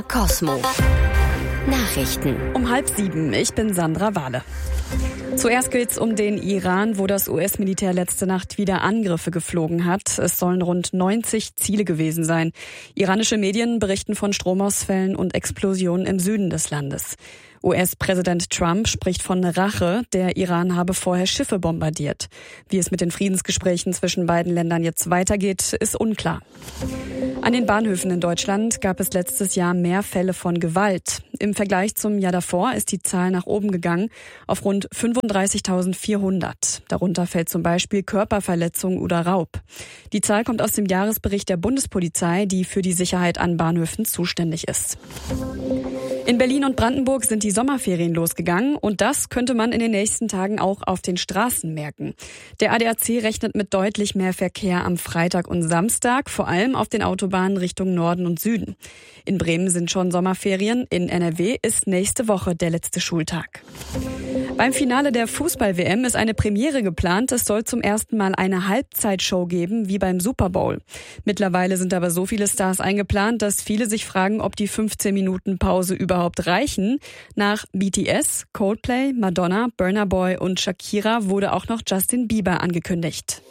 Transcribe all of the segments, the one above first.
MDR Cosmo. Nachrichten. Um 6:30. Ich bin Sandra Wahle. Zuerst geht's um den Iran, wo das US-Militär letzte Nacht wieder Angriffe geflogen hat. Es sollen rund 90 Ziele gewesen sein. Iranische Medien berichten von Stromausfällen und Explosionen im Süden des Landes. US-Präsident Trump spricht von Rache. Der Iran habe vorher Schiffe bombardiert. Wie es mit den Friedensgesprächen zwischen beiden Ländern jetzt weitergeht, ist unklar. An den Bahnhöfen in Deutschland gab es letztes Jahr mehr Fälle von Gewalt. Im Vergleich zum Jahr davor ist die Zahl nach oben gegangen auf rund 35.400. Darunter fällt zum Beispiel Körperverletzung oder Raub. Die Zahl kommt aus dem Jahresbericht der Bundespolizei, die für die Sicherheit an Bahnhöfen zuständig ist. In Berlin und Brandenburg sind die Sommerferien losgegangen und das könnte man in den nächsten Tagen auch auf den Straßen merken. Der ADAC rechnet mit deutlich mehr Verkehr am Freitag und Samstag, vor allem auf den Autobahnen Richtung Norden und Süden. In Bremen sind schon Sommerferien, in NRW ist nächste Woche der letzte Schultag. Beim Finale der Fußball-WM ist eine Premiere geplant. Es soll zum ersten Mal eine Halbzeitshow geben, wie beim Super Bowl. Mittlerweile sind aber so viele Stars eingeplant, dass viele sich fragen, ob die 15 Minuten Pause überhaupt reichen. Nach BTS, Coldplay, Madonna, Burna Boy und Shakira wurde auch noch Justin Bieber angekündigt.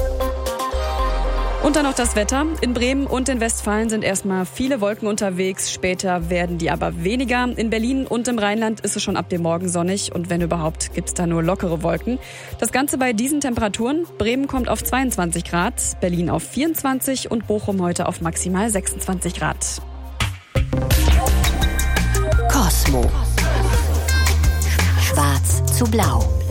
Und dann noch das Wetter. In Bremen und in Westfalen sind erstmal viele Wolken unterwegs. Später werden die aber weniger. In Berlin und im Rheinland ist es schon ab dem Morgen sonnig. Und wenn überhaupt, gibt's da nur lockere Wolken. Das Ganze bei diesen Temperaturen. Bremen kommt auf 22 Grad, Berlin auf 24 und Bochum heute auf maximal 26 Grad. Cosmo. Schwarz zu blau.